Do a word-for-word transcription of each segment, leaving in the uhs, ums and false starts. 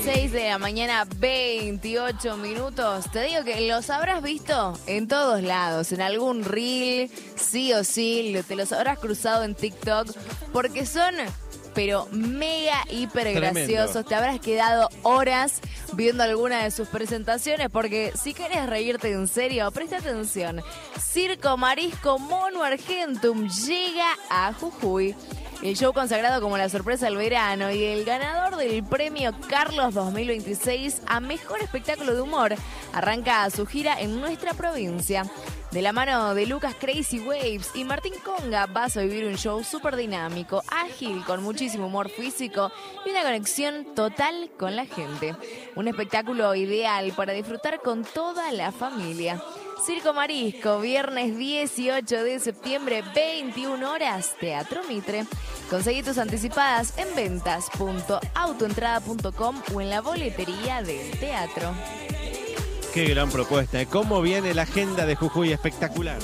seis de la mañana, veintiocho minutos. Te digo que los habrás visto en todos lados, en algún reel, sí o sí, te los habrás cruzado en TikTok, porque son, pero mega, hiper graciosos. Te habrás quedado horas viendo alguna de sus presentaciones, porque si querés reírte en serio, presta atención. Circo Marisco Mono Argentum llega a Jujuy. El show consagrado como la sorpresa del verano y el ganador del premio Carlos dos mil veintiséis a Mejor Espectáculo de Humor arranca su gira en nuestra provincia. De la mano de Lucas Crazy Waves y Martín Conga vas a vivir un show súper dinámico, ágil, con muchísimo humor físico y una conexión total con la gente. Un espectáculo ideal para disfrutar con toda la familia. Circo Marisco, viernes dieciocho de septiembre, veintiuna horas, Teatro Mitre. Conseguí tus anticipadas en ventas punto autoentrada punto com o en la boletería del teatro. Qué gran propuesta. ¿Cómo viene la agenda de Jujuy? Espectacular.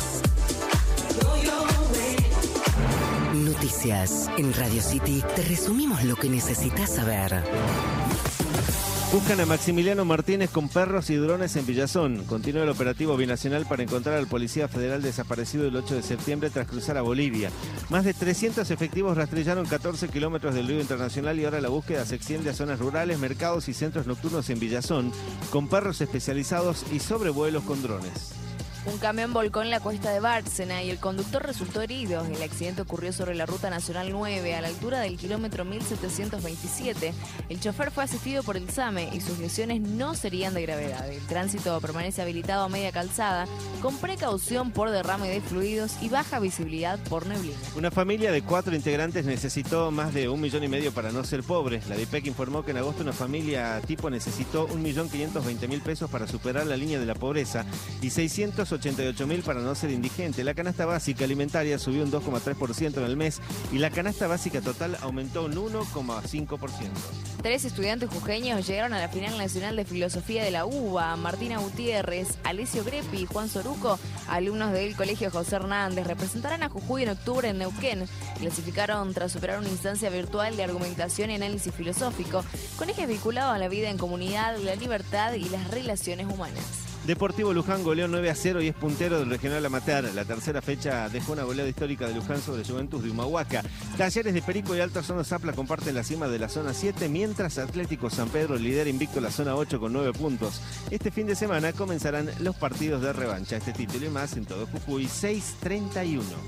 Noticias. En Radio City te resumimos lo que necesitas saber. Buscan a Maximiliano Martínez con perros y drones en Villazón. Continúa el operativo binacional para encontrar al policía federal desaparecido el ocho de septiembre tras cruzar a Bolivia. Más de trescientos efectivos rastrellaron catorce kilómetros del río internacional y ahora la búsqueda se extiende a zonas rurales, mercados y centros nocturnos en Villazón, con perros especializados y sobrevuelos con drones. Un camión volcó en la cuesta de Bárcena y el conductor resultó herido. El accidente ocurrió sobre la Ruta Nacional nueve, a la altura del kilómetro mil setecientos veintisiete. El chofer fue asistido por el SAME y sus lesiones no serían de gravedad. El tránsito permanece habilitado a media calzada, con precaución por derrame de fluidos y baja visibilidad por neblina. Una familia de cuatro integrantes necesitó más de un millón y medio para no ser pobre. La DIPEC informó que en agosto una familia tipo necesitó un millón quinientos veinte mil pesos para superar la línea de la pobreza y seiscientos ochenta y ocho mil para no ser indigente. La canasta básica alimentaria subió un dos coma tres por ciento en el mes y la canasta básica total aumentó un uno coma cinco por ciento. Tres estudiantes jujeños llegaron a la final nacional de filosofía de la UBA. Martina Gutiérrez, Alessio Grepi y Juan Soruco, alumnos del Colegio José Hernández, representarán a Jujuy en octubre en Neuquén. Clasificaron tras superar una instancia virtual de argumentación y análisis filosófico, con ejes vinculados a la vida en comunidad, la libertad y las relaciones humanas. Deportivo Luján goleó nueve a cero y es puntero del regional amateur. La tercera fecha dejó una goleada histórica de Luján sobre Juventus de Humahuaca. Talleres de Perico y Alto Zona Zapla comparten la cima de la zona siete, mientras Atlético San Pedro lidera invicto la zona ocho con nueve puntos. Este fin de semana comenzarán los partidos de revancha. Este título y más en todo Jujuy, seis treinta y uno.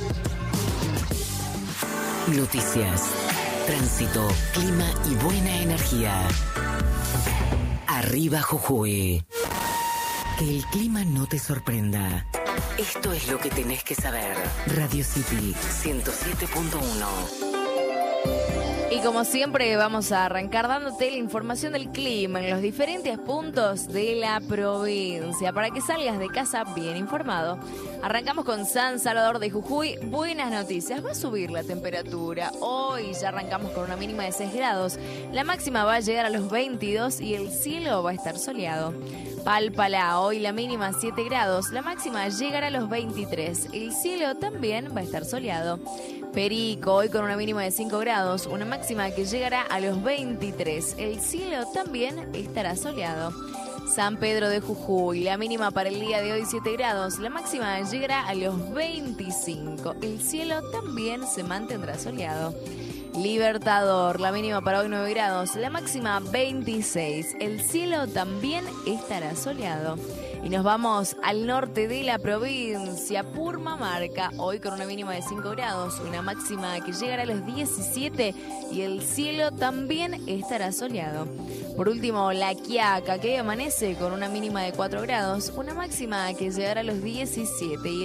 Noticias, tránsito, clima y buena energía. Arriba Jujuy. Que el clima no te sorprenda. Esto es lo que tenés que saber. Radio City ciento siete punto uno. Y como siempre vamos a arrancar dándote la información del clima en los diferentes puntos de la provincia para que salgas de casa bien informado. Arrancamos con San Salvador de Jujuy. Buenas noticias, va a subir la temperatura. Hoy ya arrancamos con una mínima de seis grados. La máxima va a llegar a los veintidós y el cielo va a estar soleado. Palpalá, hoy la mínima siete grados, la máxima llegará a los veintitrés. El cielo también va a estar soleado. Perico, hoy con una mínima de cinco grados, una máxima que llegará a los veintitrés. El cielo también estará soleado. San Pedro de Jujuy, la mínima para el día de hoy siete grados, la máxima llegará a los veinticinco. El cielo también se mantendrá soleado. Libertador, la mínima para hoy nueve grados, la máxima veintiséis. El cielo también estará soleado. Y nos vamos al norte de la provincia, Purmamarca, hoy con una mínima de cinco grados, una máxima que llegará a los diecisiete y el cielo también estará soleado. Por último, La Quiaca, que hoy amanece con una mínima de cuatro grados, una máxima que llegará a los diecisiete y